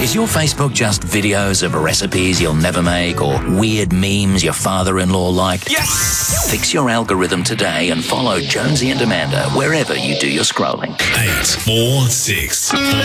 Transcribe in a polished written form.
Is your Facebook just videos of recipes you'll never make or weird memes your father-in-law like? Yes! Fix your algorithm today and follow Jonesy and Amanda wherever you do your scrolling. 8 4 6 4